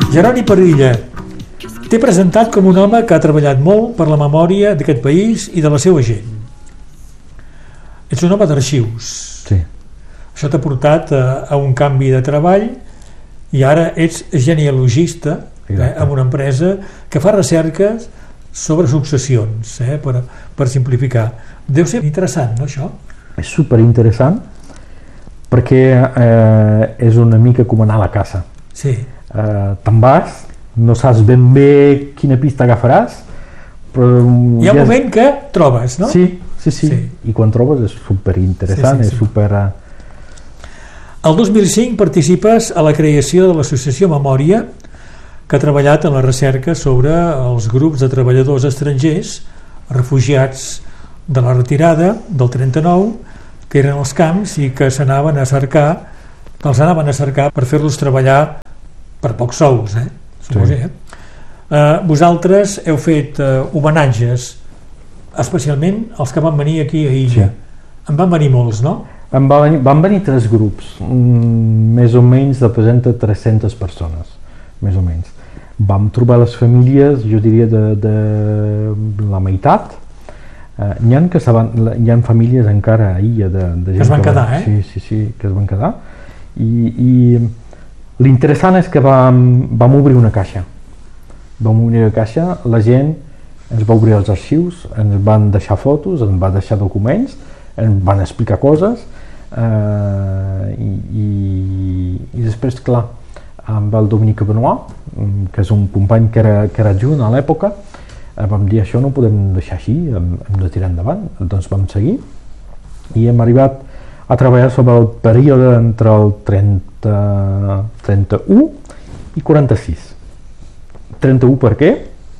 Jeroni Padilla t'he presentat com un home que ha treballat molt per la memòria d'aquest país i de la seva gent. Ets un home d'arxius. Sí. Això t'ha portat a un canvi de treball i ara ets genealogista amb una empresa que fa recerques sobre successions, per simplificar. Deu ser interessant, no, això? És superinteressant perquè és una mica com anar a la caça. Sí. Te'n vas, no saps ben bé quina pista agafaràs, però hi ha un moment que trobes, no? Sí. I quan trobes és superinteressant, és super... El 2005 participes a la creació de l'associació Memòria, que ha treballat en la recerca sobre els grups de treballadors estrangers, refugiats de la retirada del 39, que eren als camps i que els anaven a cercar per fer-los treballar per pocs sous, suposo. Vosaltres heu fet homenatges, especialment els que van venir aquí a Illa. En van venir molts, no? Van venir 3 grups, més o menys representa 300 persones, més o menys. Vam trobar les famílies, jo diria, de la meitat. Hi ha famílies encara a Illa de gent que es van quedar, Sí, que es van quedar. I l'interessant és que vam obrir una caixa. La gent ens va obrir els arxius, ens van deixar fotos, ens van deixar documents, ens van explicar coses, i després, clar, amb el Dominique Benoit, que és un company que era adjunt a l'època, vam dir això no ho podem deixar així, hem de tirar endavant. Doncs vam seguir i hem arribat a treballar sobre el període entre el 31 i 46. 31 per què?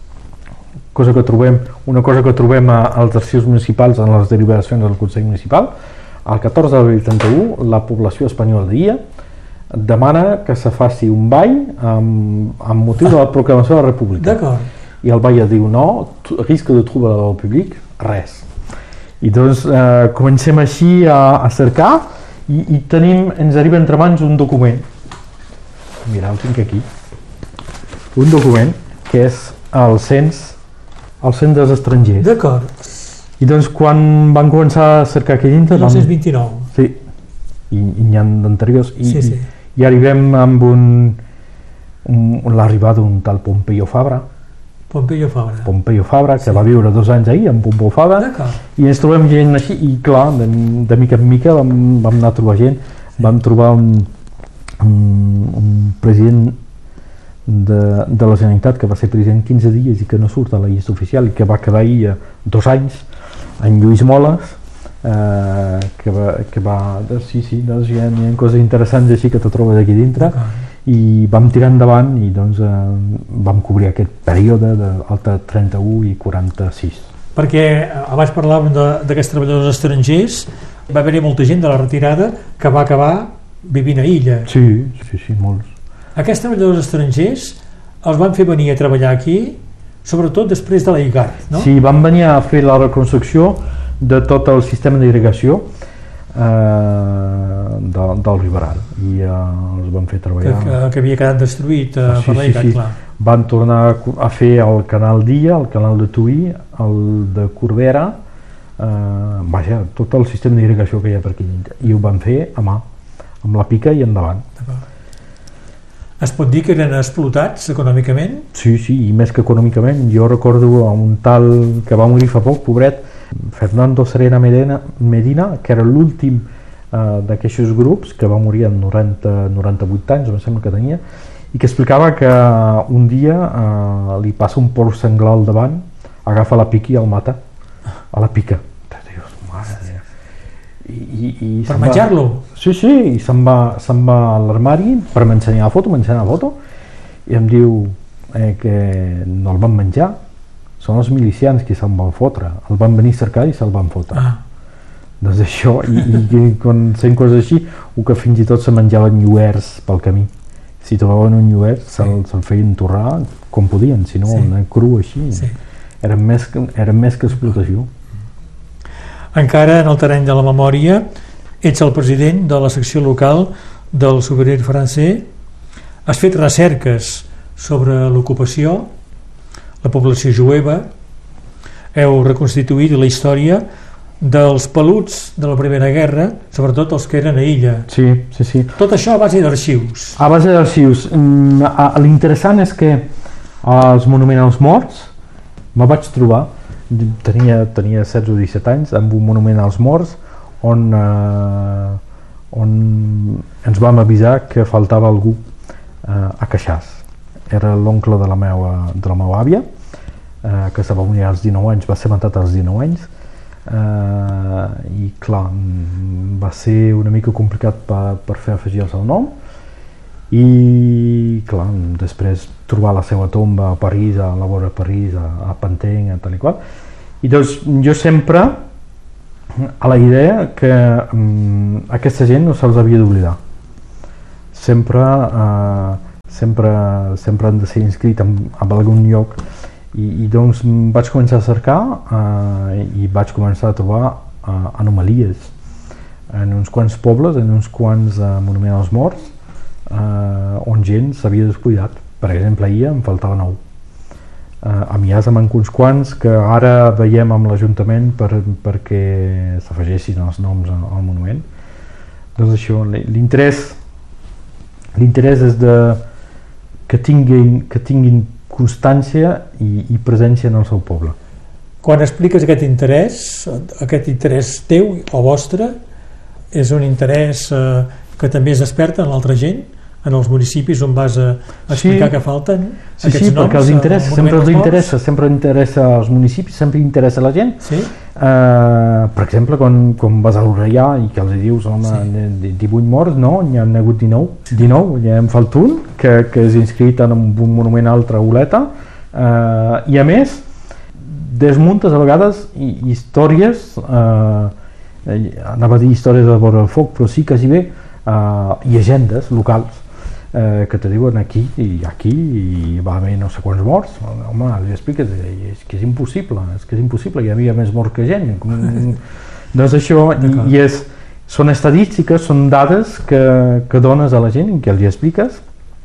Una cosa que trobem als arxius municipals en les deliberacions del Consell Municipal. El 14 d'abril 31 la població espanyola d'Illa demana que se faci un ball amb motiu de la proclamació de la República. D'acord. I el ball diu no, risc de trouble de l'ordre públic, res. I doncs comencem així a cercar i ens arriba entre mans un document. Mira, el tinc aquí. Un document que és el cens dels estrangers. D'acord. I doncs quan van començar a cercar aquí dintre... 1929. Sí, i n'hi ha d'anteriors. Sí. I arribem amb l'arribada d'un tal Pompeyo Fabra, que va viure 2 anys ahir amb Pompeu Fabra, i ens trobem gent així, i clar, de mica en mica vam anar a trobar gent. Vam trobar un president de la Generalitat que va ser president 15 dies i que no surt a la llista oficial i que va quedar ahir 2 anys, en Lluís Moles, que va... Sí, doncs hi ha coses interessants així que te trobes aquí dintre. I vam tirar endavant i doncs vam cobrir aquest període d'alta 31 i 46. Perquè abans parlàvem d'aquests treballadors estrangers, va haver-hi molta gent de la retirada que va acabar vivint a Illa. Sí, molts. Aquests treballadors estrangers els van fer venir a treballar aquí, sobretot després de l'Aigard, no? Sí, van venir a fer la reconstrucció de tot el sistema d'irrigació del Riberal i els van fer treballar que havia quedat destruït per l'Aigard, clar. Van tornar a fer el canal d'Illa, el canal de Tuí, el de Corbera, tot el sistema d'irrigació que hi ha per aquí dintre, i ho van fer a mà, amb la pica i endavant. Es pot dir que eren explotats econòmicament? Sí, i més que econòmicament. Jo recordo un tal que va morir fa poc, pobret, Fernando Serena Medina, que era l'últim d'aquests grups, que va morir amb 98 anys, em sembla que tenia, i que explicava que un dia li passa un porc senglar al davant, agafa la pica i el mata a la pica. Per menjar-lo? Sí, i se'n va a l'armari per m'ensenyar la foto, i em diu que no el van menjar, són els milicians que se'l van fotre, el van venir a cercar i se'l van fotre. Doncs això, i quan sent coses així, o que fins i tot se menjaven lluers pel camí. Si trobaven un lluer se'l feien torrar com podien, si no, cru així. Era més que explotació. Encara en el terreny de la memòria, ets el president de la secció local del Souvenir Français. Has fet recerques sobre l'ocupació, la població jueva, heu reconstituït la història dels peluts de la Primera Guerra, sobretot els que eren a Illa. Sí, sí, sí. Tot això a base d'arxius. A base d'arxius. L'interessant és que als monuments als morts me vaig trobar, tenia 16 o 17 anys, amb un monument als morts on ens vam avisar que faltava algú a Queixàs. Era l'oncle de la meva àvia, que se va unir als 19 anys, va ser matat als 19 anys, i clar, va ser una mica complicat per fer afegir el seu nom, i clar, després trobar la seva tomba a París, a la vora de París, a Pantin, tal i qual. I doncs jo sempre a la idea que aquesta gent no se'ls havia d'oblidar. Sempre han de ser inscrit en algun lloc, i doncs vaig començar a cercar i vaig començar a trobar anomalies en uns quants pobles, en uns quants monuments als morts, on gent s'havia descuidat. Per exemple, ahir em faltava 9. A Mias amb uns quants que ara veiem amb l'Ajuntament perquè s'afegessin els noms al monument. Doncs això, l'interès és que tinguin constància i presència en el seu poble. Quan expliques aquest interès teu o vostre, és un interès que també es desperta en l'altra gent, en els municipis on vas a explicar que falten aquests noms? Sí, perquè els interessa, sempre interessa als municipis, sempre interessa a la gent. Sí? Per exemple, quan vas a l'Orellà i que els dius, home, 18 morts, no, n'hi ha hagut 19, ja en falta un, que és inscrit en un monument a altra Oleta, i a més, desmuntes a vegades històries, anava a dir històries de vora del foc, però sí quasi bé, i agendes locals, que te diuen aquí i va haver no sé quants morts. Home, li expliques, és que és impossible, hi havia més morts que gent. Doncs això, i són estadístiques, són dades que dones a la gent i que els expliques,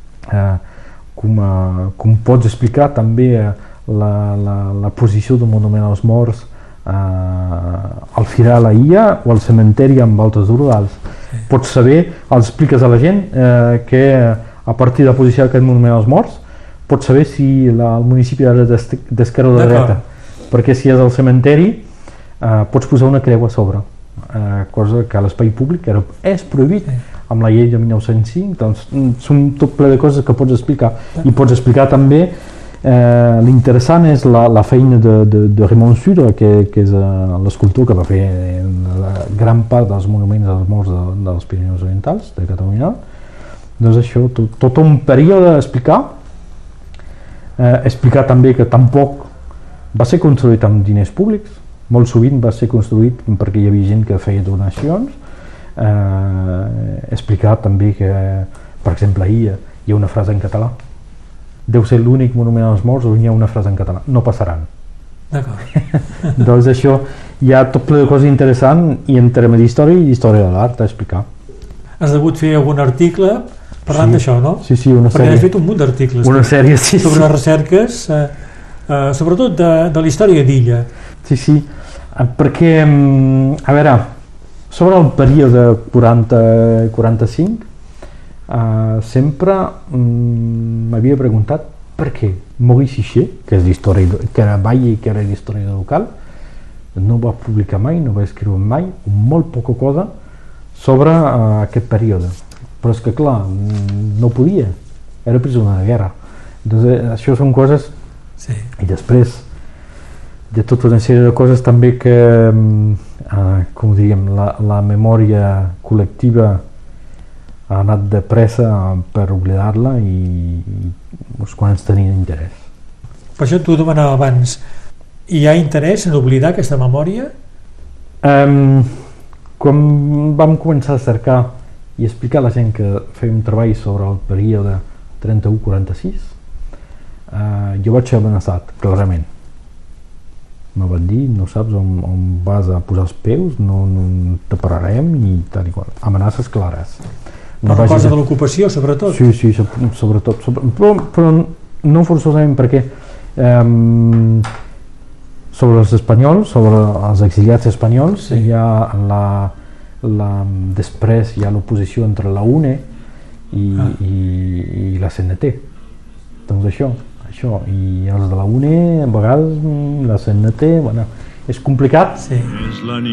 com pots explicar també la posició del monument als morts al Firal a Illa o al cementeri amb Voltes d'Urgals. Pots saber, els expliques a la gent que a partir de la posició d'aquest monument als morts pots saber si el municipi era d'esquerra o de dreta, perquè si és al cementeri pots posar una creu a sobre, cosa que a l'espai públic és prohibit amb la llei de 1905. Doncs són tot ple de coses que pots explicar, i pots explicar també. L'interessant és la feina de Raymond Sudre, que és l'escultor que va fer la gran part dels monuments als morts dels Pirineus Orientals de Catalunya. Doncs això, tot un període a explicar també que tampoc va ser construït amb diners públics, molt sovint va ser construït perquè hi havia gent que feia donacions. Explicar també que, per exemple, ahir hi ha una frase en català. Deu ser l'únic monument als morts on hi ha una frase en català: no passaran. D'acord. Doncs això, hi ha tot ple de coses interessants, i en termes d'història i història de l'art a explicar. Has degut fer algun article parlant d'això, no? Sí, una sèrie. Perquè has fet un munt d'articles. Una sèrie, sí. Sobre recerques, sobretot de la història d'Illa. Sí, perquè, a veure, sobre el període 40-45, sempre m'havia preguntat per què Maurice Hiché, que era baile i que era d'història local, no va publicar mai, no va escriure mai molt poca cosa sobre aquest període. Però és que clar, no podia, era prisioner de guerra. Doncs això són coses. Sí. I després hi ha tota una sèrie de coses també que, com diguem, la memòria col·lectiva ha anat de pressa per oblidar-la, i uns quants tenien interès. Per això t'ho demanava abans. Hi ha interès en oblidar aquesta memòria? Quan vam començar a cercar i explicar a la gent que fèiem treball sobre el període 31-46, jo vaig ser amenaçat, clarament. Me van dir, no saps on vas a posar els peus, no te pararem, i tal i qual. Amenaces clares. Una cosa de l'ocupació, sobretot. Sí, sobretot. Però no forçosament, perquè sobre els espanyols, sobre els exiliats espanyols, hi ha després hi ha l'oposició entre la UNE i la CNT. Doncs això, i els de la UNE a vegades la CNT, bueno, és complicat. Sí.